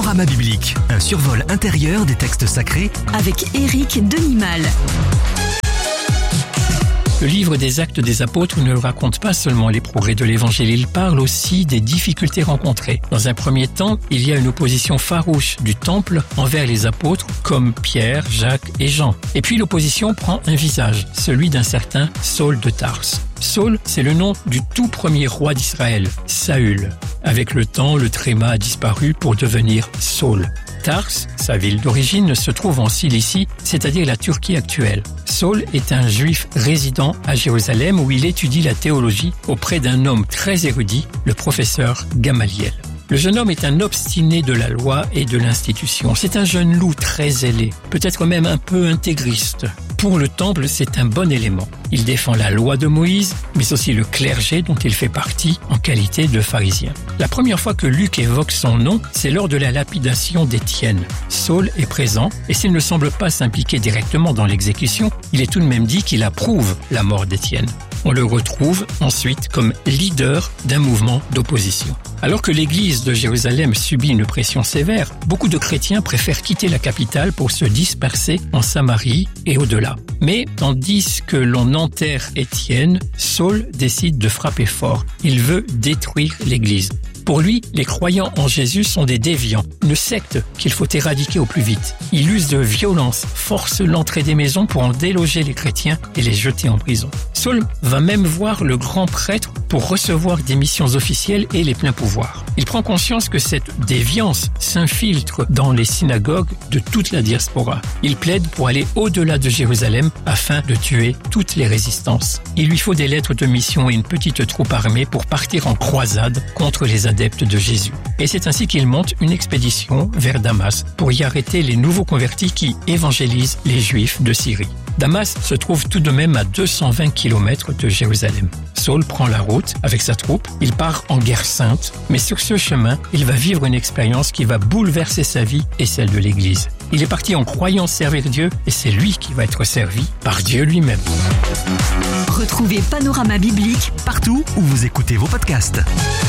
Panorama biblique, un survol intérieur des textes sacrés avec Éric Denimal. Le livre des Actes des Apôtres ne raconte pas seulement les progrès de l'Évangile, il parle aussi des difficultés rencontrées. Dans un premier temps, il y a une opposition farouche du Temple envers les apôtres comme Pierre, Jacques et Jean. Et puis l'opposition prend un visage, celui d'un certain Saul de Tarse. Saul, c'est le nom du tout premier roi d'Israël, Saül. Avec le temps, le tréma a disparu pour devenir Saul. Tarse, sa ville d'origine, se trouve en Cilicie, c'est-à-dire la Turquie actuelle. Saul est un juif résident à Jérusalem où il étudie la théologie auprès d'un homme très érudit, le professeur Gamaliel. Le jeune homme est un obstiné de la loi et de l'institution. C'est un jeune loup très zélé, peut-être même un peu intégriste. Pour le temple, c'est un bon élément. Il défend la loi de Moïse, mais aussi le clergé dont il fait partie en qualité de pharisien. La première fois que Luc évoque son nom, c'est lors de la lapidation d'Étienne. Saul est présent, et s'il ne semble pas s'impliquer directement dans l'exécution, il est tout de même dit qu'il approuve la mort d'Étienne. On le retrouve ensuite comme leader d'un mouvement d'opposition. Alors que l'église de Jérusalem subit une pression sévère, beaucoup de chrétiens préfèrent quitter la capitale pour se disperser en Samarie et au-delà. Mais tandis que l'on enterre Étienne, Saul décide de frapper fort. Il veut détruire l'église. Pour lui, les croyants en Jésus sont des déviants, une secte qu'il faut éradiquer au plus vite. Il use de violence, force l'entrée des maisons pour en déloger les chrétiens et les jeter en prison. Saul va même voir le grand prêtre pour recevoir des missions officielles et les pleins pouvoirs. Il prend conscience que cette déviance s'infiltre dans les synagogues de toute la diaspora. Il plaide pour aller au-delà de Jérusalem afin de tuer toutes les résistances. Il lui faut des lettres de mission et une petite troupe armée pour partir en croisade contre les adeptes de Jésus. Et c'est ainsi qu'il monte une expédition vers Damas pour y arrêter les nouveaux convertis qui évangélisent les Juifs de Syrie. Damas se trouve tout de même à 220 km de Jérusalem. Saul prend la route avec sa troupe, il part en guerre sainte, mais sur ce chemin, il va vivre une expérience qui va bouleverser sa vie et celle de l'Église. Il est parti en croyant servir Dieu et c'est lui qui va être servi par Dieu lui-même. Retrouvez Panorama biblique partout où vous écoutez vos podcasts.